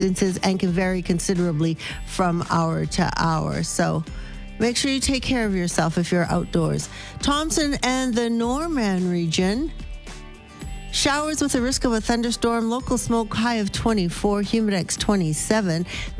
and can vary considerably from hour to hour. So make sure you take care of yourself if you're outdoors. Thompson and the Norman region. Showers with a risk of a thunderstorm. Local smoke high of 24. Humidex 27.